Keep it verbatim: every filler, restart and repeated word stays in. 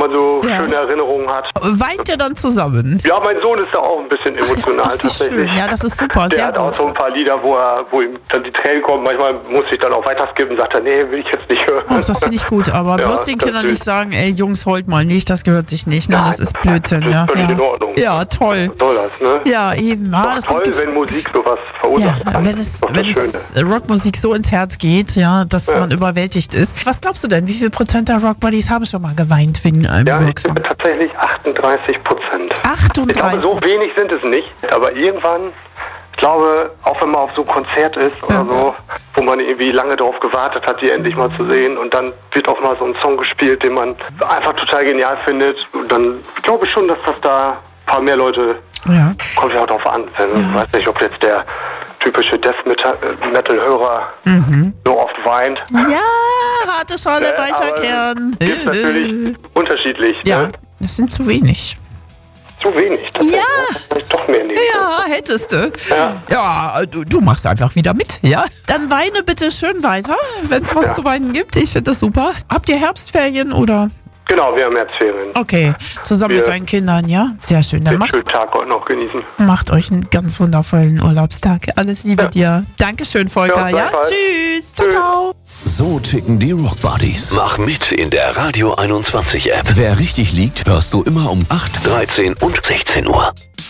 man so Ja. schöne Erinnerungen hat. Weint ihr dann zusammen? Ja, mein Sohn ist da auch ein bisschen emotional Ach, wie tatsächlich. schön. Ja, das ist super, Der sehr hat auch gut. so ein paar Lieder, wo er, wo ihm dann die Tränen kommen. Manchmal muss ich dann auch weiterskippen, sagt er, nee, will ich jetzt nicht hören. Oh, das finde ich gut, aber Ja, bloß den ganz Kindern süß. nicht sagen, ey Jungs, heult mal nicht, das gehört sich nicht, ne? Nein, Das ist Blödsinn, das ist ja. völlig Ja. in Ordnung. Ja, toll. Was soll das, ne? Ja, eben. Ah, das Toll, sind wenn Musik sowas ja, verursacht kann. wenn Das es, ist doch das wenn es Rockmusik so ins Herz geht, ja, dass Ja. man überwältigt ist. Was glaubst du denn? Wie viel Prozent der Rockbuddies haben schon mal geweint wegen einem Ja, ich Rocksong? bin tatsächlich achtunddreißig Prozent. Ich glaube, achtunddreißig. so wenig sind es nicht. Aber irgendwann, ich glaube, auch wenn man auf so einem Konzert ist oder Ja. so, wo man irgendwie lange darauf gewartet hat, die endlich mal zu sehen und dann wird auch mal so ein Song gespielt, den man einfach total genial findet. Und dann glaube ich schon, dass das da ein paar mehr Leute, Ja. kommt ja auch drauf an. Ich weiß nicht, ob jetzt der typische Death Metal-Hörer so oft weint. Ja, harte Schale, Äh, weicher aber Kern. Ist natürlich unterschiedlich. Ja, Ne? das sind zu wenig. Zu wenig. tatsächlich. Ja. Vielleicht doch mehr nehmen. Ja, hättest du. Ja. Ja, du, du machst einfach wieder mit, ja? Dann weine bitte schön weiter, wenn es was Ja. zu weinen gibt. Ich finde das super. Habt ihr Herbstferien oder? Genau, wir haben Herbstferien. Okay, zusammen Wir- mit deinen Kindern, ja? Sehr schön. Dann Den macht, schönen Tag heute noch genießen. macht euch einen ganz wundervollen Urlaubstag. Alles Liebe Ja. dir. Dankeschön, Volker. Ja, Ja, gleichfalls. tschüss. Ciao, Tschüss. ciao. So ticken die Rockbuddies. Mach mit in der Radio einundzwanzig App. Wer richtig liegt, hörst du immer um acht, dreizehn und sechzehn Uhr.